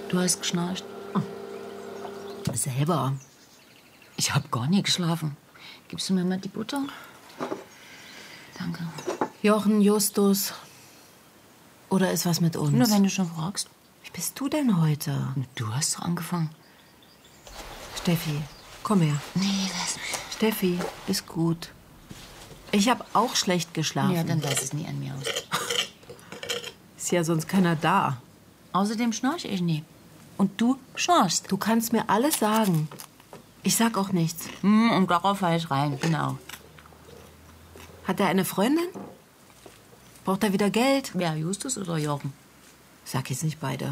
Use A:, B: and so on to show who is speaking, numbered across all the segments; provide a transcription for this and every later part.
A: Du hast geschnarcht.
B: Selber.
A: Ich hab gar nicht geschlafen. Gibst du mir mal die Butter? Danke.
B: Jochen, Justus. Oder ist was mit uns?
A: Nur wenn du schon fragst.
B: Wie bist du denn heute?
A: Du hast doch angefangen.
B: Steffi, komm her.
A: Nee, lass mich.
B: Steffi, ist gut. Ich habe auch schlecht geschlafen.
A: Ja, dann lass es nie an mir aus.
B: Ist ja sonst keiner da.
A: Außerdem schnarch ich nie. Und du schnarchst.
B: Du kannst mir alles sagen. Ich sag auch nichts.
A: Und darauf fall ich rein, genau.
B: Hat er eine Freundin? Braucht er wieder Geld?
A: Wer, Justus oder Jochen?
B: Sag jetzt nicht beide.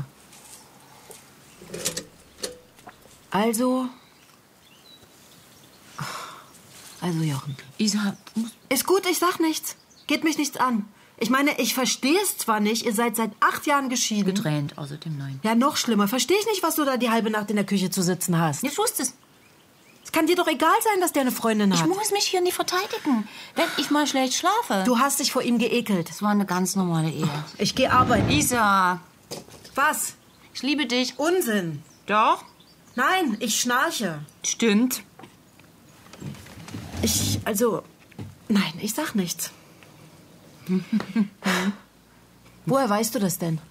B: Also Jochen.
A: Isa,
B: Ist gut, ich sag nichts. Geht mich nichts an. Ich meine, ich verstehe es zwar nicht, ihr seid seit 8 Jahren geschieden.
A: getrennt, außerdem nein.
B: Ja, noch schlimmer. Verstehe ich nicht, was du da die halbe Nacht in der Küche zu sitzen hast.
A: Ich wusste es.
B: Es kann dir doch egal sein, dass der eine Freundin hat.
A: Ich muss mich hier nicht verteidigen, wenn ich mal schlecht schlafe.
B: Du hast dich vor ihm geekelt.
A: Das war eine ganz normale Ehe.
B: Ich gehe arbeiten.
A: Isa,
B: Was?
A: ich liebe dich.
B: Unsinn.
A: Doch?
B: Nein, ich schnarche.
A: Stimmt.
B: Nein, ich sag nichts. Woher weißt du das denn?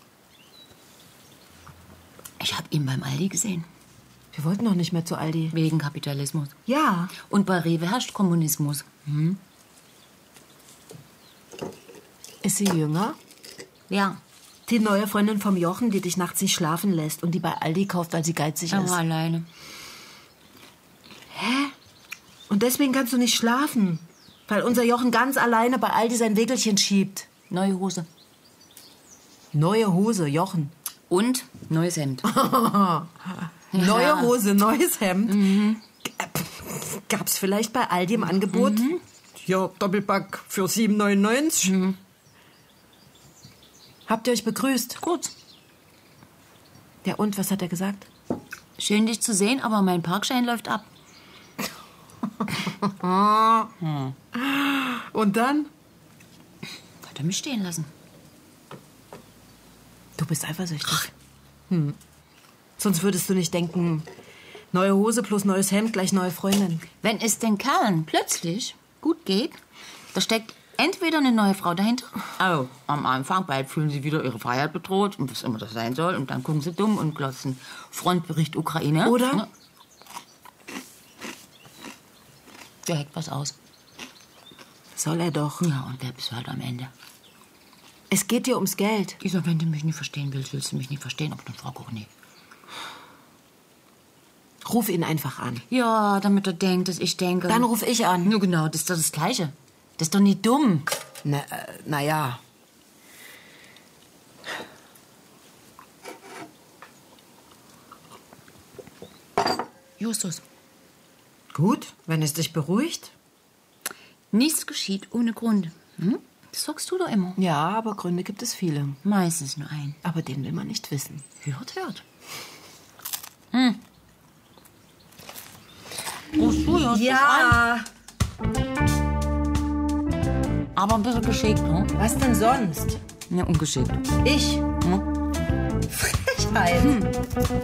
A: Ich habe ihn beim Aldi gesehen.
B: Wir wollten doch nicht mehr zu Aldi.
A: Wegen Kapitalismus.
B: Ja.
A: Und bei Rewe herrscht Kommunismus.
B: Ist sie jünger?
A: Ja,
B: Die neue Freundin vom Jochen, die dich nachts nicht schlafen lässt und die bei Aldi kauft, weil sie geizig ist.
A: aber alleine.
B: Und deswegen kannst du nicht schlafen. Weil unser Jochen ganz alleine bei Aldi sein Wägelchen schiebt.
A: Neue Hose.
B: Neue Hose, Jochen.
A: Und neues Hemd.
B: Neue Hose, neues Hemd. Gab's vielleicht bei Aldi im Angebot? Ja, Doppelpack für 7,99. Habt ihr euch begrüßt?
A: Gut.
B: Ja, und was hat er gesagt?
A: Schön, dich zu sehen, aber mein Parkschein läuft ab.
B: Und dann?
A: Hat er mich stehen lassen.
B: Du bist eifersüchtig. Sonst würdest du nicht denken, neue Hose plus neues Hemd gleich neue Freundin.
A: Wenn es den Kerlen plötzlich gut geht, da steckt entweder eine neue Frau dahinter. Oh, am Anfang bald fühlen sie wieder ihre Freiheit bedroht und was immer das sein soll. Und dann gucken sie dumm und glotzen Frontbericht Ukraine.
B: Oder?
A: Ja. Der hackt was aus.
B: Soll er doch.
A: Ja, und der bist du halt am Ende.
B: Es geht dir ums Geld.
A: Isa, wenn du mich nicht verstehen willst, willst du mich nicht verstehen, aber dann frag auch nie.
B: Ruf ihn einfach an.
A: Ja, damit er denkt, dass ich denke.
B: Dann ruf ich an.
A: Nur genau, das ist doch das Gleiche. Das ist doch nicht dumm.
B: Na ja.
A: Justus,
B: Gut, wenn es dich beruhigt.
A: nichts geschieht ohne Grund. Hm? Das sagst du doch immer.
B: Ja, aber Gründe gibt es viele.
A: Meistens nur einen.
B: Aber den will man nicht wissen.
A: Hört. Oh, so, ja.
B: Ja.
A: Aber ein bisschen geschickt, ne?
B: Was denn sonst?
A: Ja, ungeschickt.
B: Ich?
A: Hm?
B: Frechheit.